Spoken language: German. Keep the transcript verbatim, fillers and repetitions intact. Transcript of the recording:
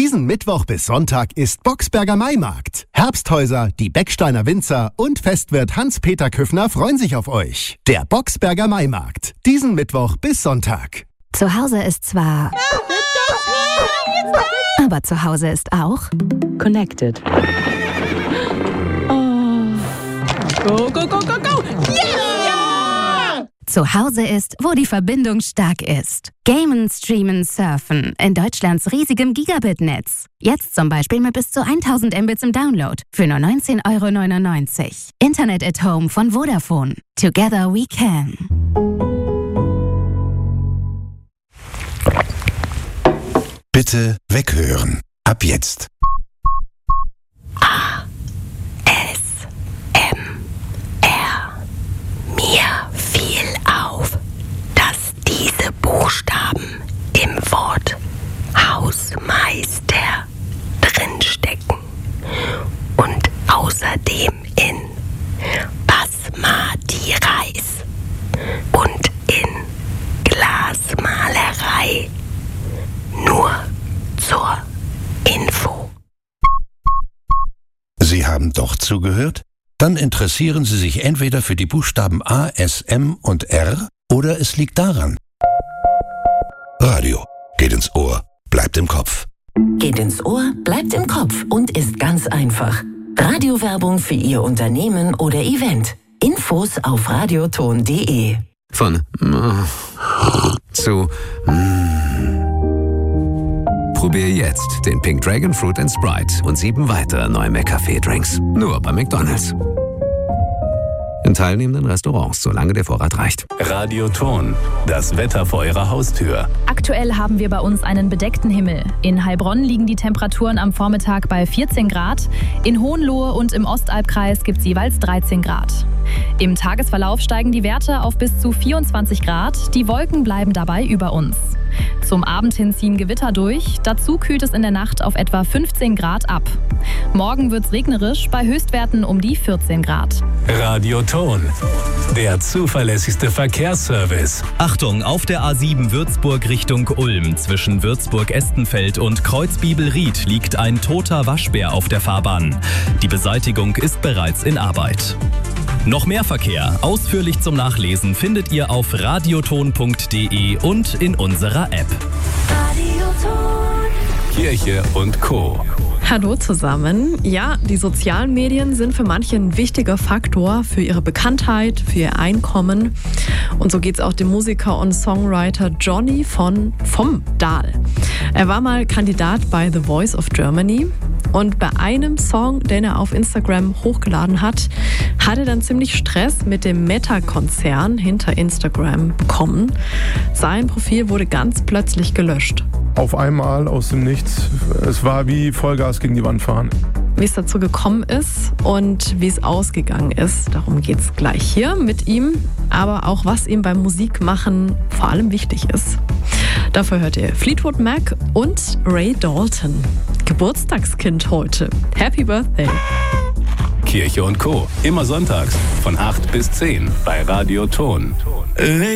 Diesen Mittwoch bis Sonntag ist Boxberger Maimarkt. Herbsthäuser, die Becksteiner Winzer und Festwirt Hans-Peter Küffner freuen sich auf euch. Der Boxberger Maimarkt. Diesen Mittwoch bis Sonntag. Zu Hause ist zwar... Aber zu Hause ist auch... Connected. Oh. Go, go, go, go, go! Yeah! Zu Hause ist, wo die Verbindung stark ist. Gamen, Streamen, Surfen in Deutschlands riesigem Gigabit-Netz. Jetzt zum Beispiel mit bis zu tausend Mbits im Download für nur neunzehn Euro neunundneunzig. Internet at Home von Vodafone. Together we can. Bitte weghören. Ab jetzt. A. S. M. R. Mir fiel auf, dass diese Buchstaben im Wort Hausmeister drinstecken und außerdem in Basmati Reis und in Glasmalerei. Nur zur Info. Sie haben doch zugehört? Dann interessieren Sie sich entweder für die Buchstaben A, S, M und R oder es liegt daran. Radio geht ins Ohr, bleibt im Kopf. Geht ins Ohr, bleibt im Kopf und ist ganz einfach. Radiowerbung für Ihr Unternehmen oder Event. Infos auf radioton punkt de. Von zu Probier jetzt den Pink Dragon Fruit and Sprite und sieben weitere neue McCafé-Drinks. Nur bei McDonald's. In teilnehmenden Restaurants, solange der Vorrat reicht. Radioton, das Wetter vor Ihrer Haustür. Aktuell haben wir bei uns einen bedeckten Himmel. In Heilbronn liegen die Temperaturen am Vormittag bei vierzehn Grad. In Hohenlohe und im Ostalbkreis gibt es jeweils dreizehn Grad. Im Tagesverlauf steigen die Werte auf bis zu vierundzwanzig Grad. Die Wolken bleiben dabei über uns. Zum Abend hin ziehen Gewitter durch. Dazu kühlt es in der Nacht auf etwa fünfzehn Grad ab. Morgen wird es regnerisch, bei Höchstwerten um die vierzehn Grad. Radioton, der zuverlässigste Verkehrsservice. Achtung, auf der A sieben Würzburg Richtung Ulm zwischen Würzburg-Estenfeld und Kreuzbibelried liegt ein toter Waschbär auf der Fahrbahn. Die Beseitigung ist bereits in Arbeit. Noch mehr Verkehr, ausführlich zum Nachlesen, findet ihr auf radioton punkt de und in unserer App. Radioton. Kirche und Co. Hallo zusammen. Ja, die sozialen Medien sind für manche ein wichtiger Faktor für ihre Bekanntheit, für ihr Einkommen. Und so geht es auch dem Musiker und Songwriter Johnny von vom Dahl. Er war mal Kandidat bei The Voice of Germany. Und bei einem Song, den er auf Instagram hochgeladen hat, hat er dann ziemlich Stress mit dem Meta-Konzern hinter Instagram bekommen. Sein Profil wurde ganz plötzlich gelöscht. Auf einmal aus dem Nichts. Es war wie Vollgas gegen die Wand fahren. Wie es dazu gekommen ist und wie es ausgegangen ist, darum geht es gleich hier mit ihm. Aber auch was ihm beim Musikmachen vor allem wichtig ist. Dafür hört ihr Fleetwood Mac und Ray Dalton. Geburtstagskind heute. Happy Birthday. Kirche und Co. Immer sonntags von acht bis zehn bei Radioton.